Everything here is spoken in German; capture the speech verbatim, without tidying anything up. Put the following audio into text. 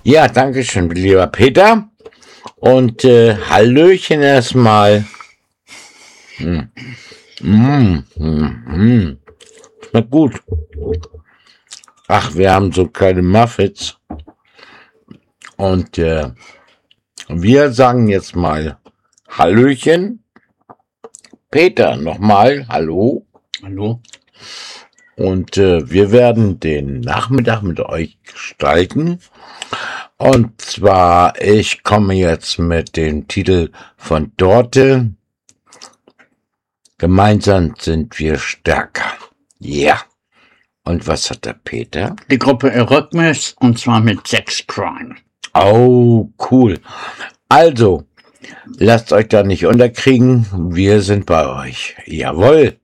Ja, danke schön, lieber Peter. Und äh, Hallöchen erstmal. Mm. Mm, mm, mm. Schmeckt gut. Ach, wir haben so kleine Muffins. Und äh, wir sagen jetzt mal Hallöchen. Peter, nochmal, hallo. Hallo. Und äh, wir werden den Nachmittag mit euch gestalten. Und zwar, ich komme jetzt mit dem Titel von Dorte. Gemeinsam sind wir stärker. Ja. Und was hat der Peter? Die Gruppe Eurythmus, und zwar mit Sex Crime. Oh, cool. Also, lasst euch da nicht unterkriegen. Wir sind bei euch. Jawohl.